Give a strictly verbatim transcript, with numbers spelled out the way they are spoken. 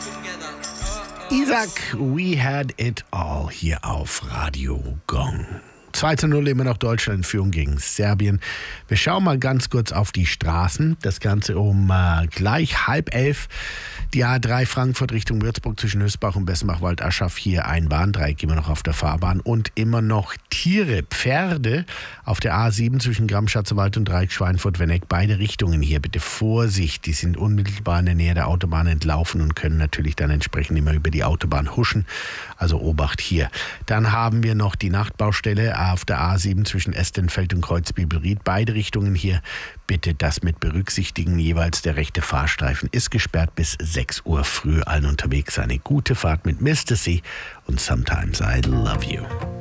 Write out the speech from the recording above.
Isaac, We Had It All hier auf Radio Gong. zwei zu null immer noch Deutschland in Führung gegen Serbien. Wir schauen mal ganz kurz auf die Straßen. Das Ganze um äh, gleich halb elf. Die A drei Frankfurt Richtung Würzburg zwischen Hösbach und Bessenbach-Waldaschaf. Hier ein Warndreieck immer noch auf der Fahrbahn. Und immer noch Tiere, Pferde auf der A sieben zwischen Gramm-Schatzewald und Dreieck Schweinfurt-Wenneck. Beide Richtungen hier bitte Vorsicht. Die sind unmittelbar in der Nähe der Autobahn entlaufen und können natürlich dann entsprechend immer über die Autobahn huschen. Also Obacht hier. Dann haben wir noch die Nachtbaustelle auf der A sieben zwischen Estenfeld und Kreuzbibelried. Beide Richtungen hier bitte das mit berücksichtigen. Jeweils der rechte Fahrstreifen ist gesperrt bis sechs Uhr früh. Allen unterwegs eine gute Fahrt mit Mister C und Sometimes I Love You.